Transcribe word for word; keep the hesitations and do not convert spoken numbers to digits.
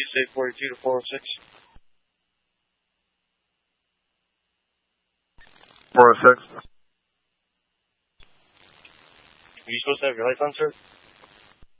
say forty-two to four oh six. four oh six. Are you supposed to have your lights on, sir?